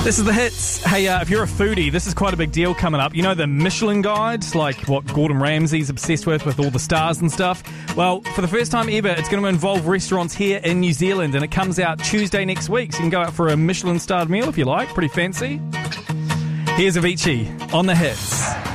This is the hits. Hey, if you're a foodie, this is quite a big deal coming up. You know the Michelin Guide, like what Gordon Ramsay's obsessed with all the stars and stuff? Well, for the first time ever, it's going to involve restaurants here in New Zealand, and it comes out Tuesday next week, so you can go out for a Michelin-starred meal if you like. Pretty fancy. Here's Avicii on the hits.